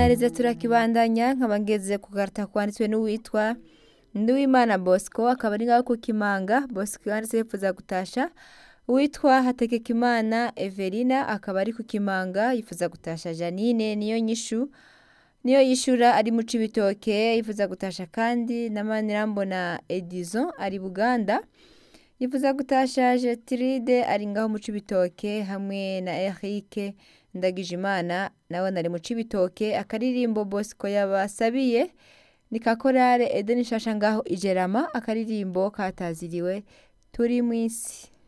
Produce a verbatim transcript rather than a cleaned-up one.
ikiganirizo turakibandanya nkaba ngeze ku karata kwanditswe n'uwitwa Nduwimana Bosco akaba ari ngaho ku Kimanga. Bosco yanditse yifuza gutasha uwitwa Hategekimana Evelina akaba ari ku Kimanga yifuza gutasha Janine niyo nyishu niyo yishura ari mu Cibitoke yifuza gutasha kandi na Manirambona Edison ari Buganda yifuza gutasha Jetride ari ngaho mu Cibitoke hamwe na Eric Ndagijimana nawe nari mu Cibitoke. Akaririmbo Bosco yabasabiye ni kakorare Eden Shasha ngaho Ijerama, akaririmbo kataziriwe turi mwisi.